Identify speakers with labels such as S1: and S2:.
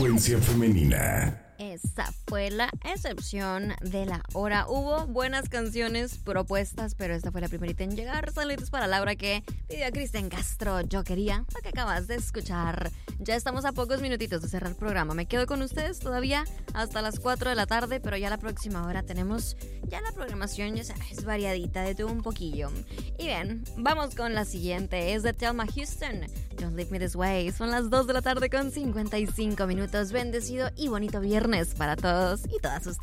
S1: Frecuencia femenina.
S2: Esa fue la excepción de la hora. Hubo buenas canciones propuestas, pero esta fue la primerita en llegar. Saludos para Laura que pidió a Cristian Castro. Yo quería lo que acabas de escuchar. Ya estamos a pocos minutitos de cerrar el programa. Me quedo con ustedes todavía hasta las 4 de la tarde, pero ya la próxima hora tenemos ya la programación, ya sabes, variadita de todo un poquillo. Y bien, vamos con la siguiente. Es de Thelma Houston. Don't Leave Me This Way. Son las 2 de la tarde con 55 minutos. Bendecido y bonito viernes para todos y todas ustedes.